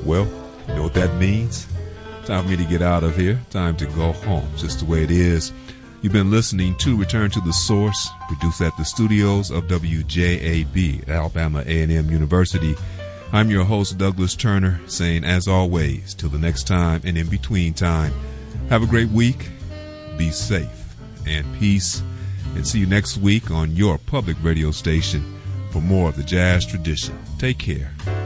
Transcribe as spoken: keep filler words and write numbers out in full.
Well, you know what that means? Time for me to get out of here. Time to go home. Just the way it is. You've been listening to Return to the Source, produced at the studios of W J A B at Alabama A and M University. I'm your host, Douglas Turner, saying, as always, till the next time and in between time, have a great week, be safe, and peace, and see you next week on your public radio station for more of the jazz tradition. Take care.